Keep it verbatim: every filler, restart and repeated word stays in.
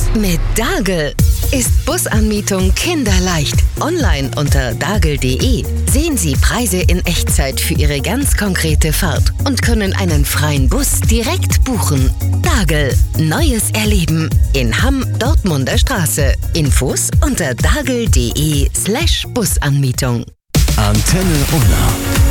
Mit Dagel ist Busanmietung kinderleicht. Online unter dagel punkt de sehen Sie Preise in Echtzeit für Ihre ganz konkrete Fahrt und können einen freien Bus direkt buchen. Dagel, neues Erleben in Hamm, Dortmunder Straße. Infos unter dagel punkt de slash Busanmietung. Antenne Unna.